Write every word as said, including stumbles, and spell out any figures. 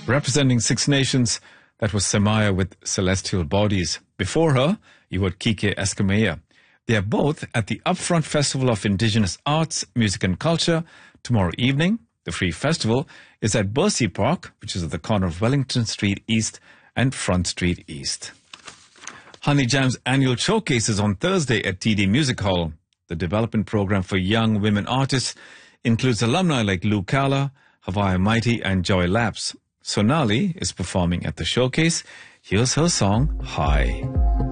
Representing Six Nations, that was Samaya with Celestial Bodies. Before her, you heard Kike Eskamea. They are both at the Upfront Festival of Indigenous Arts, Music and Culture tomorrow evening. The free festival is at Bercy Park, which is at the corner of Wellington Street East and Front Street East. Honey Jam's annual showcase is on Thursday at T D Music Hall. The development program for young women artists includes alumni like Lou Calla, Hawaii Mighty and Joy Lapse. Sonali is performing at the showcase. Here's her song, High.